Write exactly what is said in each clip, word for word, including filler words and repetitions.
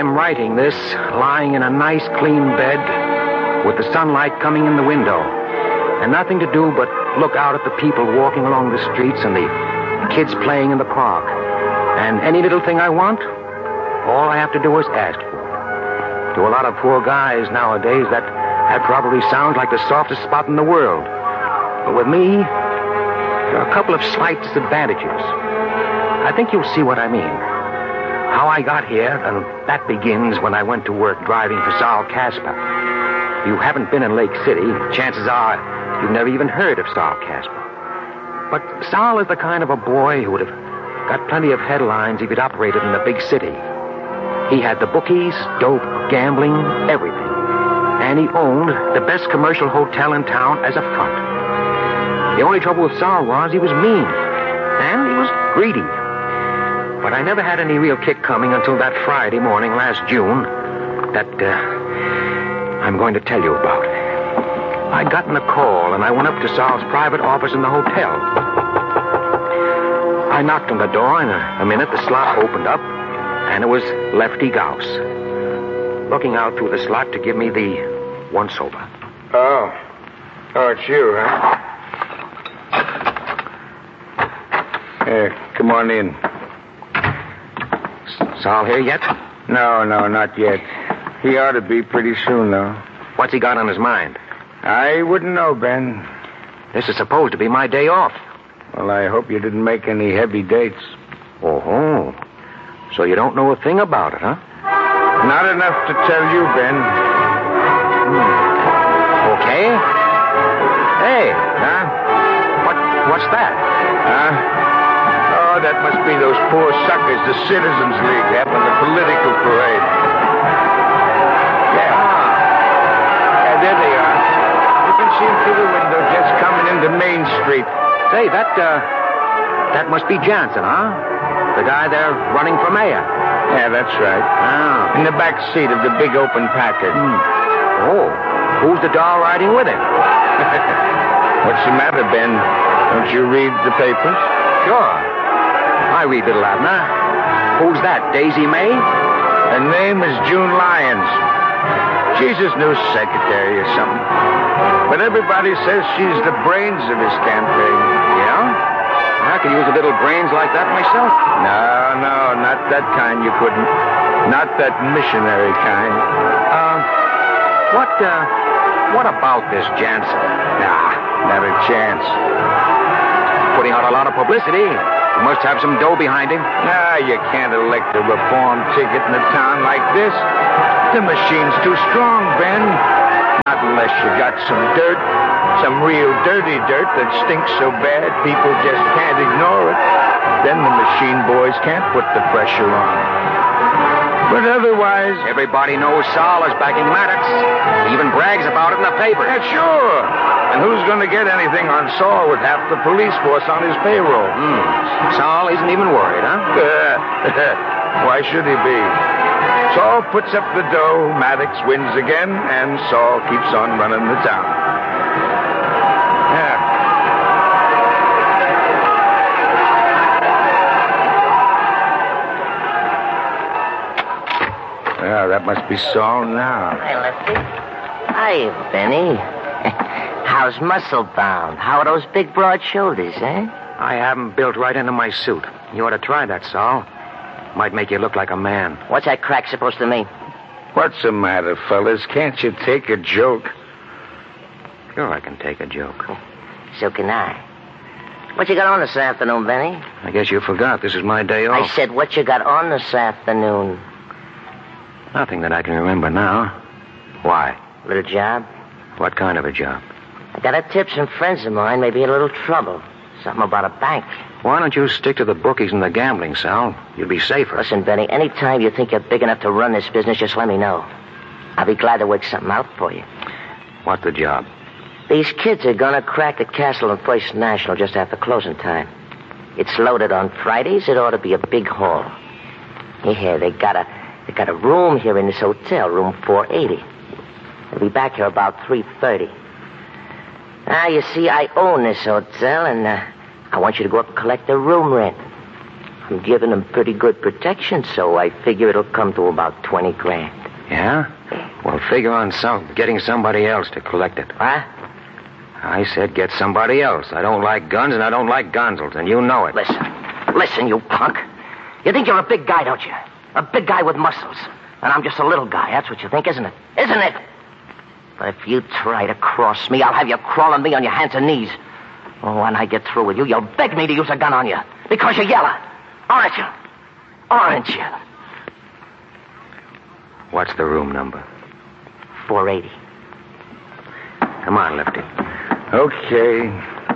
I'm writing this lying in a nice, clean bed with the sunlight coming in the window and nothing to do but look out at the people walking along the streets and the kids playing in the park. And any little thing I want, all I have to do is ask for it. To a lot of poor guys nowadays, that, that probably sounds like the softest spot in the world. But with me, there are a couple of slight disadvantages. I think you'll see what I mean. How I got here, and that begins when I went to work driving for Saul Casper. If you haven't been in Lake City, chances are you've never even heard of Saul Casper. But Saul is the kind of a boy who would have got plenty of headlines if he'd operated in a big city. He had the bookies, dope, gambling, everything. And he owned the best commercial hotel in town as a front. The only trouble with Saul was he was mean. And he was greedy. But I never had any real kick coming until that Friday morning last June that uh, I'm going to tell you about. I'd gotten a call, and I went up to Saul's private office in the hotel. I knocked on the door, and in a minute the slot opened up, and it was Lefty Gauss, looking out through the slot to give me the once-over. Oh. Oh, it's you, huh? Here, come on in. Saul here yet? No, no, not yet. He ought to be pretty soon, though. What's he got on his mind? I wouldn't know, Ben. This is supposed to be my day off. Well, I hope you didn't make any heavy dates. Oh-ho. So you don't know a thing about it, huh? Not enough to tell you, Ben. Hmm. Okay. Hey. Huh? What? What's that? Huh? Oh, that must be those poor suckers the Citizens League having the political parade. Yeah. Yeah, there they are. You can see them through the window just coming into Main Street. Say, that, uh, that must be Jansen, huh? The guy there running for mayor. Yeah, that's right. Ah. In the back seat of the big open Packard. Hmm. Oh, who's the doll riding with him? What's the matter, Ben? Don't you read the papers? Sure. I read Little Abner. Who's that, Daisy May? Her name is June Lyons. She's his new secretary or something. But everybody says she's the brains of his campaign. Yeah? I could use a little brains like that myself. No, no, not that kind you couldn't. Not that missionary kind. Uh, what, uh, what about this Jansen? Nah, not a chance. Putting out a lot of publicity. He must have some dough behind him. Nah, you can't elect a reform ticket in a town like this. The machine's too strong, Ben. Not unless you got some dirt. Some real dirty dirt that stinks so bad people just can't ignore it. Then the machine boys can't put the pressure on. But otherwise... Everybody knows Saul is backing Maddox. He even brags about it in the paper. Yeah, sure. And who's going to get anything on Saul with half the police force on his payroll? Hmm. Saul isn't even worried, huh? Why should he be? Saul puts up the dough, Maddox wins again, and Saul keeps on running the town. Yeah. Yeah, that must be Saul now. Hi, Lefty. Hi, Benny. How's muscle bound? How are those big, broad shoulders, eh? I haven't built right into my suit. You ought to try that, Saul. Might make you look like a man. What's that crack supposed to mean? What's the matter, fellas? Can't you take a joke? Sure, I can take a joke. So can I. What you got on this afternoon, Benny? I guess you forgot this is my day off. I said, what you got on this afternoon? Nothing that I can remember now. Why? Little job? What kind of a job? I got a tip some friends of mine may be in a little trouble. Something about a bank. Why don't you stick to the bookies and the gambling, Sal? You'll be safer. Listen, Benny, anytime you think you're big enough to run this business, just let me know. I'll be glad to work something out for you. What's the job? These kids are gonna crack the castle on First National just after closing time. It's loaded on Fridays. It ought to be a big haul. Here, they got a they got a room here in this hotel, room four eighty. They'll be back here about three thirty. Now, you see, I own this hotel, and uh, I want you to go up and collect the room rent. I'm giving him pretty good protection, so I figure it'll come to about twenty grand. Yeah? Well, figure on some getting somebody else to collect it. Huh? I said get somebody else. I don't like guns, and I don't like gonzels, and you know it. Listen. Listen, you punk. You think you're a big guy, don't you? A big guy with muscles. And I'm just a little guy. That's what you think, isn't it? Isn't it? But if you try to cross me, I'll have you crawling me on your hands and knees. Oh, when I get through with you, you'll beg me to use a gun on you. Because you're yellow. Aren't you? Aren't you? What's the room number? four eighty. Come on, Lefty. Okay.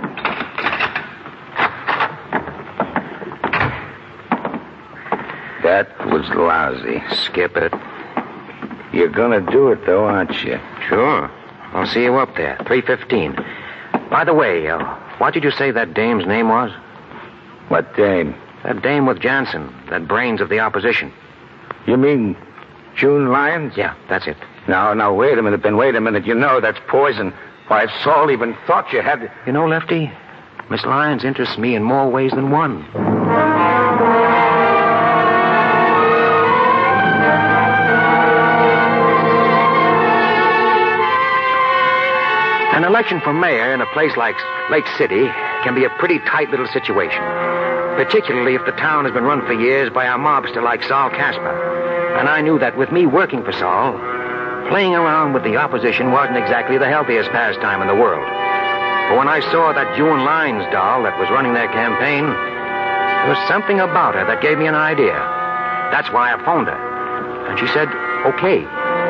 That was lousy. Skip it. You're gonna do it, though, aren't you? Sure. I'll see you up there. three fifteen. By the way, uh, what did you say that dame's name was? What dame? That dame with Jansen. That brains of the opposition. You mean June Lyons? Yeah, that's it. Now, now, wait a minute, then wait a minute. You know that's poison. Why, if Saul even thought you had... You know, Lefty, Miss Lyons interests me in more ways than one. An election for mayor in a place like Lake City can be a pretty tight little situation, particularly if the town has been run for years by a mobster like Saul Casper. And I knew that with me working for Saul, playing around with the opposition wasn't exactly the healthiest pastime in the world. But when I saw that June Lyons doll that was running their campaign, there was something about her that gave me an idea. That's why I phoned her. And she said, okay.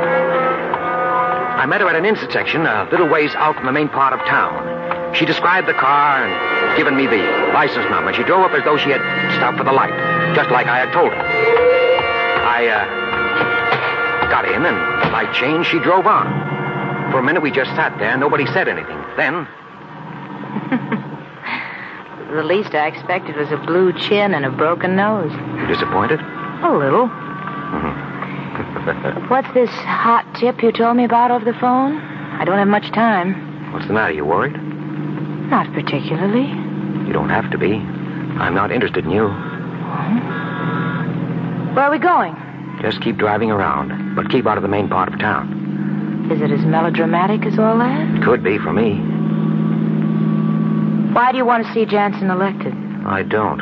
I met her at an intersection a little ways out from the main part of town. She described the car and given me the license number. She drove up as though she had stopped for the light, just like I had told her. I, uh, got in, and the light changed. She drove on. For a minute, we just sat there. Nobody said anything. Then... The least I expected was a blue chin and a broken nose. You disappointed? A little. Mm-hmm. What's this hot tip you told me about over the phone? I don't have much time. What's the matter? You worried? Not particularly. You don't have to be. I'm not interested in you. Where are we going? Just keep driving around, but keep out of the main part of town. Is it as melodramatic as all that? Could be for me. Why do you want to see Jansen elected? I don't.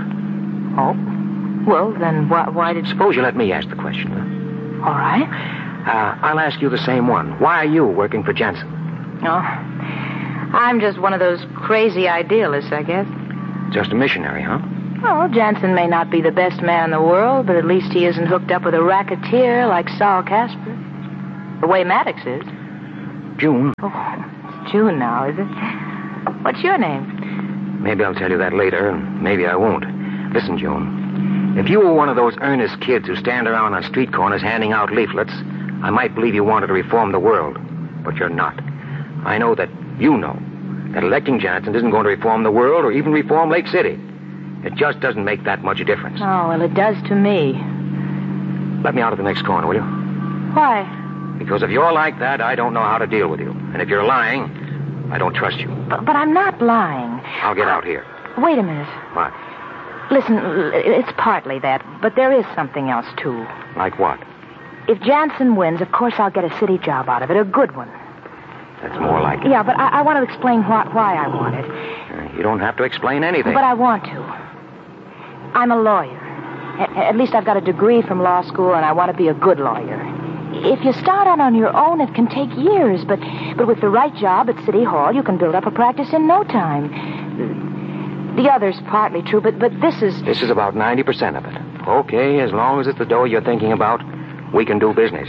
Oh? Well, then why, why did... Suppose you let me ask the question, huh? All right. Uh, I'll ask you the same one. Why are you working for Jansen? Oh, I'm just one of those crazy idealists, I guess. Just a missionary, huh? Well, Jansen may not be the best man in the world, but at least he isn't hooked up with a racketeer like Saul Casper. The way Maddox is. June. Oh, it's June now, is it? What's your name? Maybe I'll tell you that later, and maybe I won't. Listen, June. If you were one of those earnest kids who stand around on street corners handing out leaflets, I might believe you wanted to reform the world. But you're not. I know that you know that electing Jansen isn't going to reform the world or even reform Lake City. It just doesn't make that much a difference. Oh, well, it does to me. Let me out of the next corner, will you? Why? Because if you're like that, I don't know how to deal with you. And if you're lying, I don't trust you. But, but I'm not lying. I'll get out here. Wait a minute. What? Listen, it's partly that, but there is something else, too. Like what? If Jansen wins, of course I'll get a city job out of it, a good one. That's more like it. Yeah, but I, I want to explain what, why I want it. Uh, you don't have to explain anything. But I want to. I'm a lawyer. At, at least I've got a degree from law school, and I want to be a good lawyer. If you start out on your own, it can take years, but, but with the right job at City Hall, you can build up a practice in no time. The other's partly true, but, but this is... This is about ninety percent of it. Okay, as long as it's the dough you're thinking about, we can do business.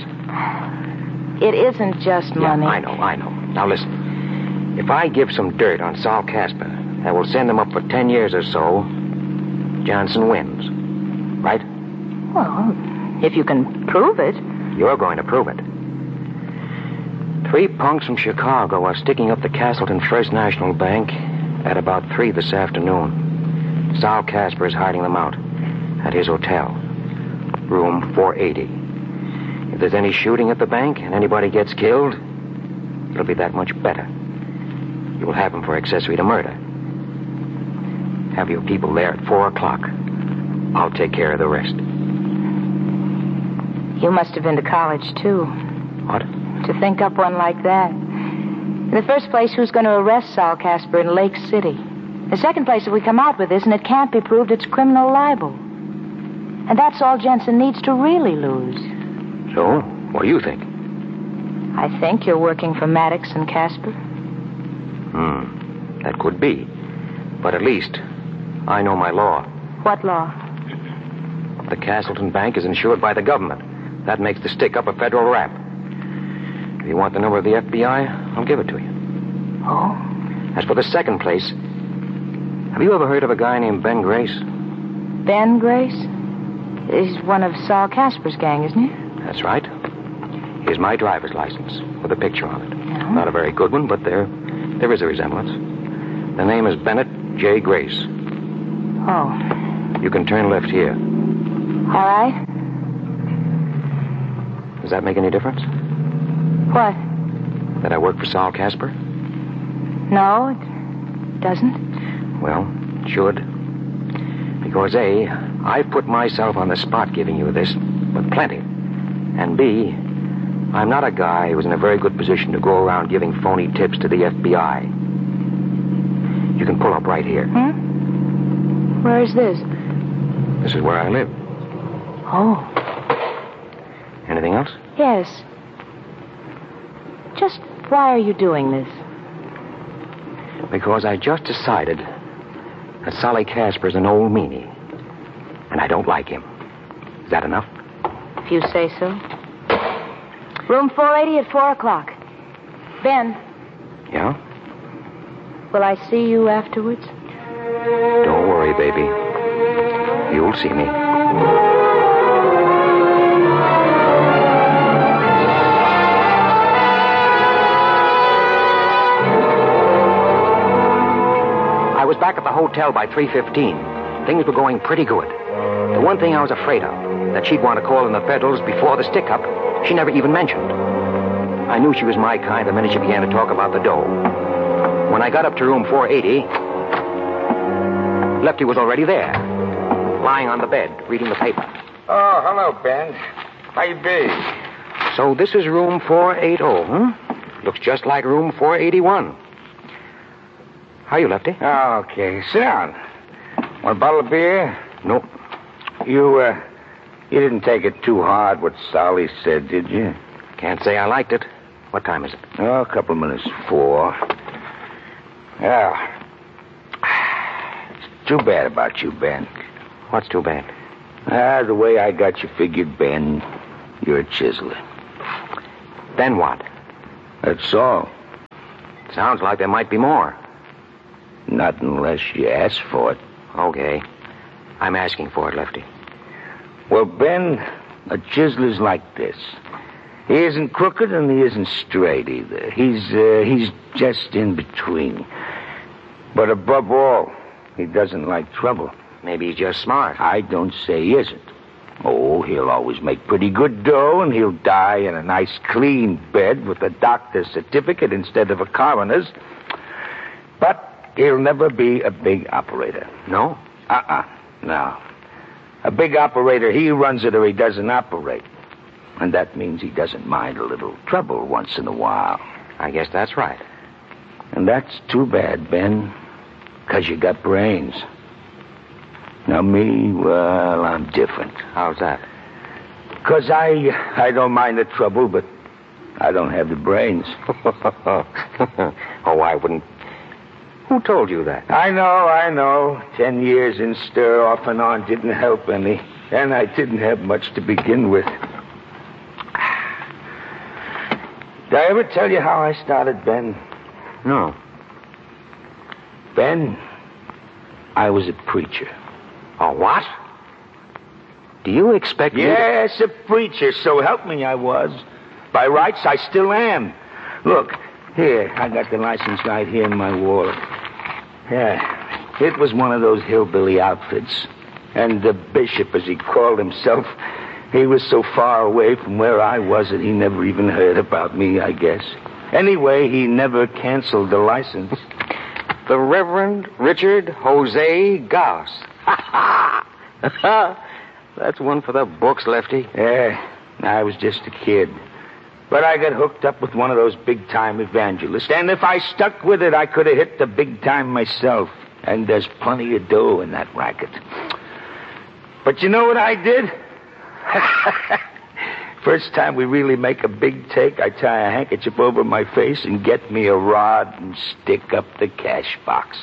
It isn't just money. Yeah, I know, I know. Now listen. If I give some dirt on Saul Casper, that will send him up for ten years or so, Jansen wins. Right? Well, if you can prove it. You're going to prove it. Three punks from Chicago are sticking up the Castleton First National Bank at about three this afternoon. Saul Casper is hiding them out at his hotel, room four eighty. If there's any shooting at the bank and anybody gets killed, it'll be that much better. You'll have him for accessory to murder. Have your people there at four o'clock. I'll take care of the rest. You must have been to college, too. What? To think up one like that. In the first place, who's going to arrest Saul Casper in Lake City? The second place, if we come out with this and it can't be proved, it's criminal libel. And that's all Jensen needs to really lose. So, what do you think? I think you're working for Maddox and Casper. Hmm, that could be. But at least, I know my law. What law? The Castleton Bank is insured by the government. That makes the stick-up a federal rap. If you want the number of the F B I, I'll give it to you. Oh? As for the second place, have you ever heard of a guy named Ben Grace? Ben Grace? He's one of Saul Casper's gang, isn't he? That's right. Here's my driver's license with a picture on it. Yeah. Not a very good one, but there, there is a resemblance. The name is Bennett J. Grace. Oh. You can turn left here. All right. Does that make any difference? What? That I work for Saul Casper? No, it doesn't. Well, it should. Because A, I've put myself on the spot giving you this, with plenty. And B, I'm not a guy who's in a very good position to go around giving phony tips to the F B I. You can pull up right here. Hmm? Where is this? This is where I live. Oh. Anything else? Yes. Just why are you doing this? Because I just decided that Solly Casper's an old meanie. And I don't like him. Is that enough? If you say so. Room four eighty at four o'clock. Ben. Yeah? Will I see you afterwards? Don't worry, baby. You'll see me. I was back at the hotel by three fifteen. Things were going pretty good. The one thing I was afraid of, that she'd want to call in the Federals before the stick-up, she never even mentioned. I knew she was my kind the minute she began to talk about the dough. When I got up to room four eighty, Lefty was already there, lying on the bed, reading the paper. Oh, hello, Ben. How you be? So this is room four eighty, hmm? Looks just like room four eighty-one. How you, Lefty? Oh, okay. Sit down. Want a bottle of beer? Nope. You, uh, you didn't take it too hard what Solly said, did you? Can't say I liked it. What time is it? Oh, a couple of minutes four. Yeah. It's too bad about you, Ben. What's too bad? Ah, the way I got you figured, Ben, you're a chiseler. Then what? That's all. Sounds like there might be more. Not unless you ask for it. Okay. I'm asking for it, Lefty. Well, Ben, a chiseler's like this. He isn't crooked and he isn't straight either. He's, uh, he's just in between. But above all, he doesn't like trouble. Maybe he's just smart. I don't say he isn't. Oh, he'll always make pretty good dough, and he'll die in a nice clean bed with a doctor's certificate instead of a coroner's. But he'll never be a big operator. No? Uh-uh. No. A big operator, he runs it or he doesn't operate. And that means he doesn't mind a little trouble once in a while. I guess that's right. And that's too bad, Ben, because you got brains. Now me, well, I'm different. How's that? Because I, I don't mind the trouble, but I don't have the brains. Oh, I wouldn't. Who told you that? I know, I know. Ten years in stir off and on didn't help any. And I didn't have much to begin with. Did I ever tell you how I started, Ben? No. Ben, I was a preacher. A what? Do you expect me to... Yes, a preacher, so help me I was. By rights, I still am. Look, here, I got the license right here in my wallet. Yeah, it was one of those hillbilly outfits. And the bishop, as he called himself, he was so far away from where I was that he never even heard about me, I guess. Anyway, he never canceled the license. The Reverend Richard Jose Gauss. That's one for the books, Lefty. Yeah, I was just a kid. But I got hooked up with one of those big-time evangelists, and if I stuck with it, I could have hit the big time myself. And there's plenty of dough in that racket. But you know what I did? First time we really make a big take, I tie a handkerchief over my face and get me a rod and stick up the cash box.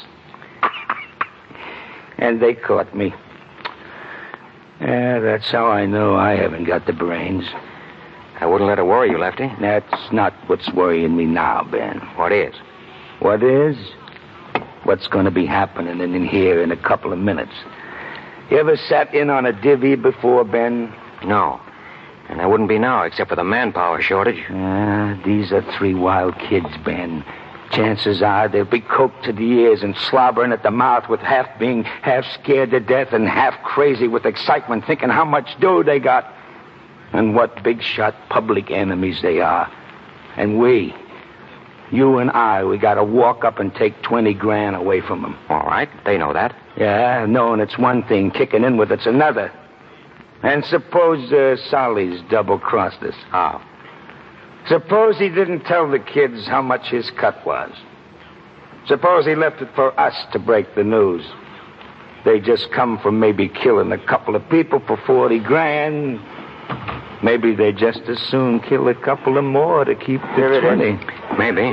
And they caught me. Yeah, that's how I know I haven't got the brains. I wouldn't let it worry you, Lefty. That's not what's worrying me now, Ben. What is? What is? What's going to be happening in here in a couple of minutes. You ever sat in on a divvy before, Ben? No. And I wouldn't be now, except for the manpower shortage. Ah, these are three wild kids, Ben. Chances are they'll be coked to the ears and slobbering at the mouth with half being half scared to death and half crazy with excitement, thinking how much dough they got. And what big-shot public enemies they are. And we, you and I, we got to walk up and take twenty grand away from them. All right, they know that. Yeah, knowing it's one thing, kicking in with it's another. And suppose uh, Solly's double-crossed us. How? Suppose he didn't tell the kids how much his cut was. Suppose he left it for us to break the news. They just come from maybe killing a couple of people for forty grand... Maybe they just as soon kill a couple of more to keep the twenty. Maybe.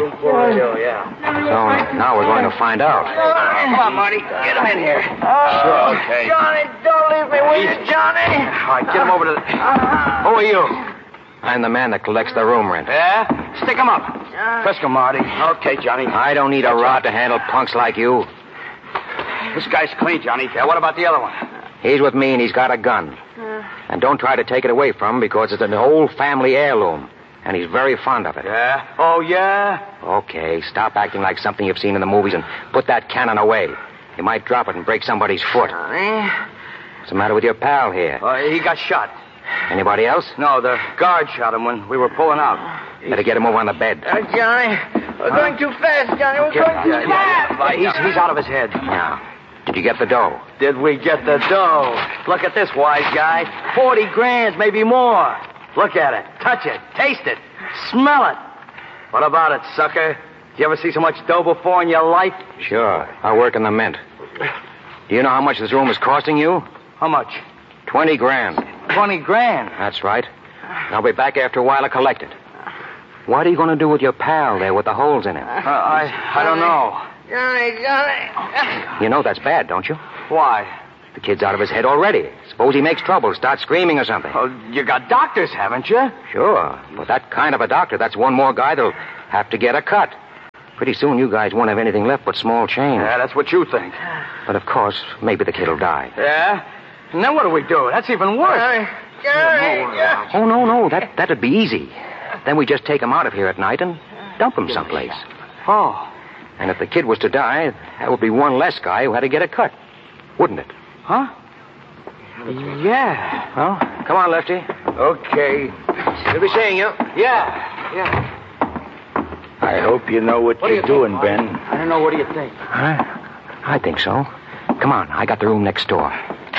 So now we're going to find out. Come on, Marty. Get him in here. Sure, okay. Johnny, don't leave me with you, Johnny. All right, get him over to the... Who are you? I'm the man that collects the room rent. Yeah? Stick him up. Frisk him, Marty. Okay, Johnny. I don't need a rod to handle punks like you. This guy's clean, Johnny. Yeah, what about the other one? He's with me, and he's got a gun. And don't try to take it away from him, because it's an old family heirloom. And he's very fond of it. Yeah? Oh, yeah? Okay, stop acting like something you've seen in the movies and put that cannon away. You might drop it and break somebody's foot. Johnny? What's the matter with your pal here? Uh, he got shot. Anybody else? No, the guard shot him when we were pulling out. Better get him over on the bed. Uh, Johnny, we're going too fast, Johnny. We're going too fast. Yeah, yeah. He's, he's out of his head. Now, did you get the dough? Did we get the dough? Look at this, wise guy. Forty grand, maybe more. Look at it. Touch it. Taste it. Smell it. What about it, sucker? Did you ever see so much dough before in your life? Sure. I work in the mint. Do you know how much this room is costing you? How much? Twenty grand. Twenty grand? That's right. I'll be back after a while to collect it. What are you going to do with your pal there with the holes in him? Uh, I I don't know. Johnny, Johnny. You know that's bad, don't you? Why? The kid's out of his head already. Suppose he makes trouble, starts screaming or something. Oh, you got doctors, haven't you? Sure. But that kind of a doctor, that's one more guy that'll have to get a cut. Pretty soon you guys won't have anything left but small change. Yeah, that's what you think. But of course, maybe the kid'll die. Yeah? And then what do we do? That's even worse. Johnny, Johnny, Johnny. Oh, no, no. That, that'd be easy. Then we just take him out of here at night and dump him someplace. Oh. And if the kid was to die, that would be one less guy who had to get a cut. Wouldn't it? Huh? Yeah. Well, come on, Lefty. Okay. We'll be seeing you. Yeah. Yeah. I hope you know what, What do you're you doing, think, Ben. I don't know. What do you think? I, I think so. Come on, I got the room next door.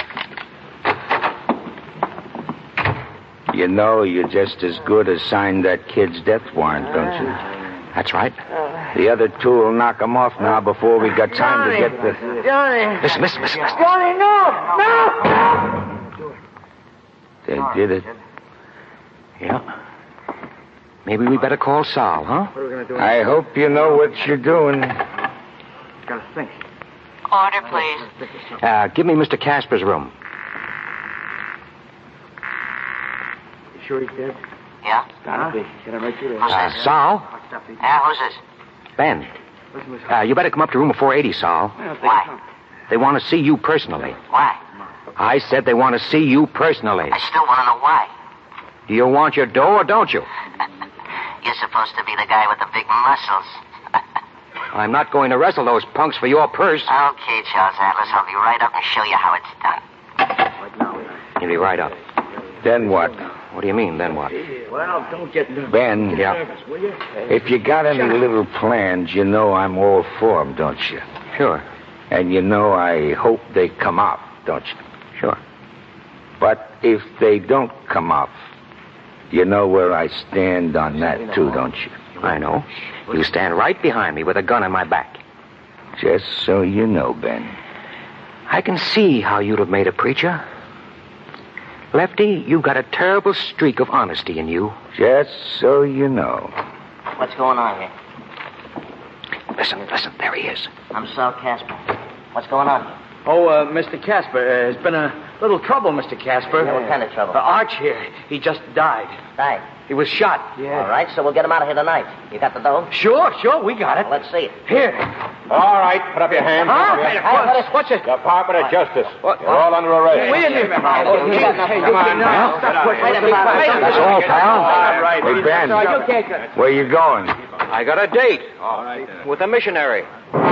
You know you're just as good as sign that kid's death warrant, don't you? That's right. The other two will knock him off now before we got time to get the... Johnny. Listen, listen, listen, listen. Johnny, no! No! They did it. Yeah. Maybe we better call Sal, huh? What are we going to do? I hope you know what you're doing. Gotta think. Order, please. Uh, give me Mister Casper's room. You sure he's dead? Yeah? Gotta be. Get him right through there. Uh, Sal? Yeah, who's this? Ben. Uh, you better come up to room four eighty, Sal. Why? They want to see you personally. Why? I said they want to see you personally. I still want to know why. Do you want your dough or don't you? You're supposed to be the guy with the big muscles. I'm not going to wrestle those punks for your purse. Okay, Charles Atlas, I'll be right up and show you how it's done. You'll be right up. Then what? What do you mean, then what? Well, don't get nervous. Ben, Yeah, Will you? if you got any little plans, you know I'm all for 'em, don't you? sure, And you know I hope they come out, don't you? sure. But if they don't come off, you know where I stand on that, too, don't you? I know. You stand right behind me with a gun on my back. Just so you know, Ben. I can see how you'd have made a preacher. Lefty, you've got a terrible streak of honesty in you. Just so you know. What's going on here? Listen, listen, there he is. I'm Sal Casper. What's going on here? Oh, uh, Mister Casper, uh, there's been a little trouble, Mister Casper. Yeah, what kind of trouble? Uh, Arch here, he just died. Died. He was shot. All right, so we'll get him out of here tonight. You got the dough? Sure, sure, we got it. Let's see it. Here. All right, put up your hands. Huh? Put up your- Hey, what's, what's it? Department of Justice. What? You're all under arrest. Wait a minute. Oh, you got nothing. Come on, now. now. Wait a minute. Wait a minute. That's all, pal. All right. Hey, Ben, You can't get... where you going? I got a date. All right. With a missionary.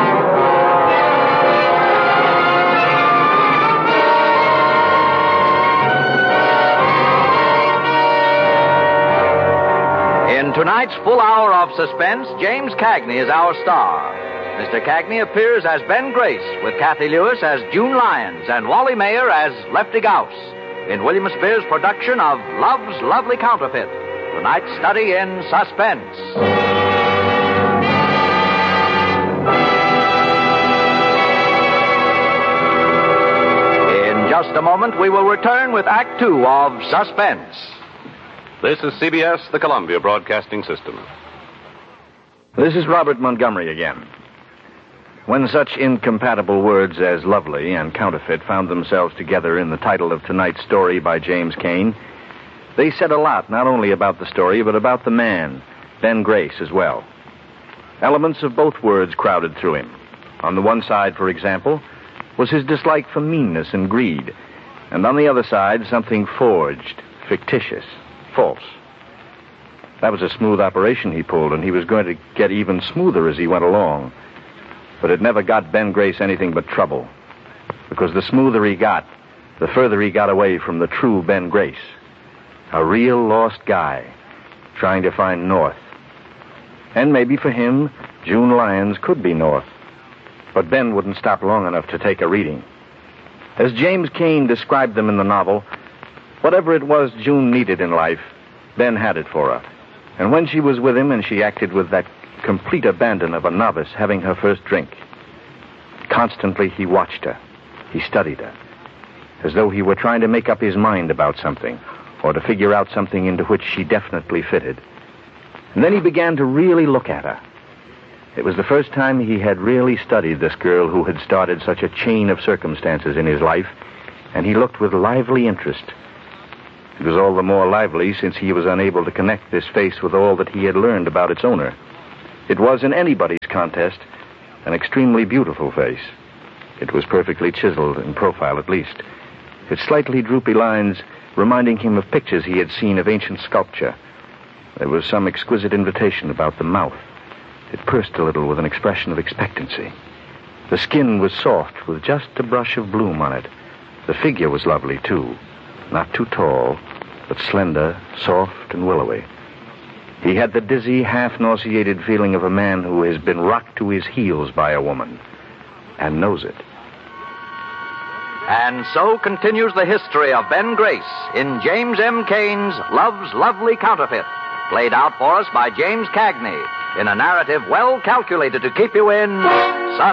In tonight's full hour of suspense, James Cagney is our star. Mister Cagney appears as Ben Grace, with Kathy Lewis as June Lyons and Wally Mayer as Lefty Gauss, in William Spears' production of Love's Lovely Counterfeit, tonight's study in suspense. In just a moment, we will return with Act Two of Suspense. This is C B S, the Columbia Broadcasting System. This is Robert Montgomery again. When such incompatible words as lovely and counterfeit found themselves together in the title of tonight's story by James Cain, they said a lot not only about the story, but about the man, Ben Grace, as well. Elements of both words crowded through him. On the one side, for example, was his dislike for meanness and greed, and on the other side, something forged, fictitious, false. That was a smooth operation he pulled, and he was going to get even smoother as he went along. But it never got Ben Grace anything but trouble, because the smoother he got, the further he got away from the true Ben Grace. A real lost guy, trying to find North. And maybe for him, June Lyons could be North. But Ben wouldn't stop long enough to take a reading. As James Cain described them in the novel, whatever it was June needed in life, Ben had it for her. And when she was with him and she acted with that complete abandon of a novice having her first drink, constantly he watched her. He studied her, as though he were trying to make up his mind about something, or to figure out something into which she definitely fitted. And then he began to really look at her. It was the first time he had really studied this girl who had started such a chain of circumstances in his life, and he looked with lively interest. It was all the more lively since he was unable to connect this face with all that he had learned about its owner. It was, in anybody's contest, an extremely beautiful face. It was perfectly chiseled in profile, at least, its slightly droopy lines reminding him of pictures he had seen of ancient sculpture. There was some exquisite invitation about the mouth. It pursed a little with an expression of expectancy. The skin was soft with just a brush of bloom on it. The figure was lovely, too. Not too tall, but slender, soft, and willowy. He had the dizzy, half-nauseated feeling of a man who has been rocked to his heels by a woman, and knows it. And so continues the history of Ben Grace in James M. Cain's Love's Lovely Counterfeit, played out for us by James Cagney in a narrative well calculated to keep you in suspense.